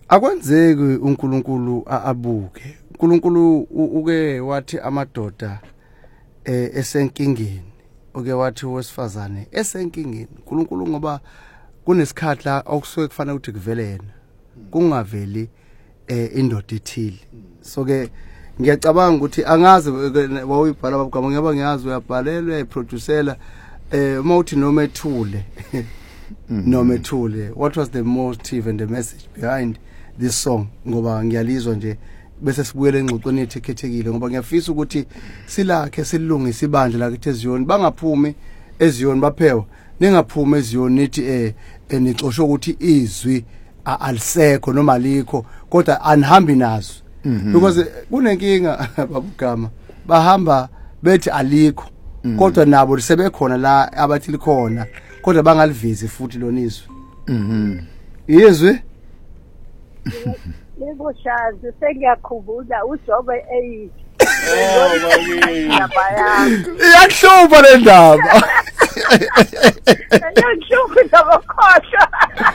akwenzeki uNkulunkulu abuke. uNkulunkulu uke wathi amadoda esenkingeni, uke wathi wesifazane esenkingeni. uNkulunkulu ngoba kunesikhathi la okusuke kufanele ukuthi kuvele yena, kungaveli indoda ithile. So ke ngiyacabanga ukuthi angazi wawuyibhala babugama, ngiyaba ngiyazi uyabhalelwa uyayiproducela uma uthi nomethule nomethule, what was the motive and the message behind this song? Ngoba ngiyalizwa nje bese sibuyele engxoxweni yethu ekhethekile, ngoba ngiyafisa ukuthi silakhe silungise ibandla lakithi eZiyoni, bangaphumi eZiyoni baphewa, ningaphumi eZiyoni nithi nixoshwe ukuthi izwi alisekho noma alikho, kodwa anihambi nazo. Because kunenkinga babugama, bahamba bethi alikho kodwa nabo sebekhona la abathi likhona kodwa bangalivezi futhi lona izwi. Yezwe Yebo shazi sengiyakhumbula uJobe eyi. Iyakuhlupa le ndaba. Iyakuhlupa ndaba khosha.